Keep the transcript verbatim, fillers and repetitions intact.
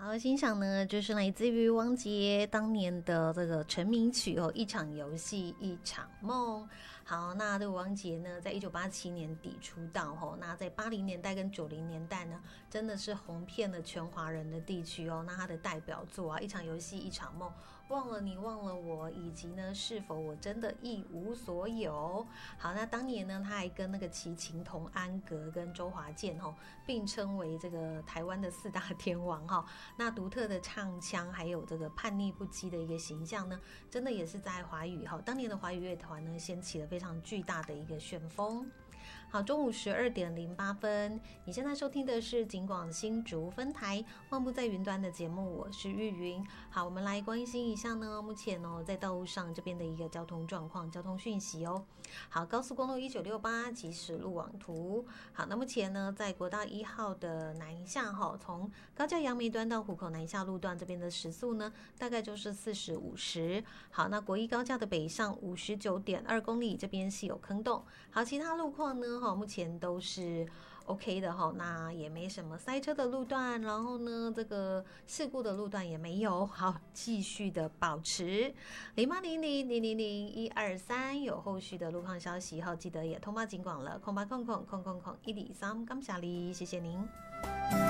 好，欣赏呢就是来自于王杰当年的这个成名曲哦，一场游戏一场梦。好，那这个王杰呢，在一九八七年底出道哦，那在八零年代跟九零年代呢，真的是红遍了全华人的地区哦。那他的代表作啊，一场游戏一场梦，忘了你忘了我，以及呢，是否我真的一无所有。好，那当年呢，他还跟那个齐秦、童安格跟周华健哦，并称为这个台湾的四大天王哈。那独特的唱腔，还有这个叛逆不羁的一个形象呢，真的也是在华语哈，当年的华语乐团呢，掀起了非常巨大的一个旋风。好，中午十二点零八分，你现在收听的是警广新竹分台万步在云端的节目，我是玉云。好，我们来关心一下呢，目前哦在道路上这边的一个交通状况、交通讯息哦。好，高速公路一九六八即时路网图。好，那目前呢，在国道一号的南下哈，从高架杨梅端到湖口南下路段这边的时速呢，大概就是四十五十。好，那国一高架的北上五十九点二公里，这边是有坑洞。好，其他路况呢，哈，目前都是 OK 的哈，那也没什么塞车的路段，然后呢，这个事故的路段也没有。好，继续的保持零八零零零零零一二三，有后续的路况消息后，记得也通报警广了，空八空空空空空一里三，感谢你，谢谢您。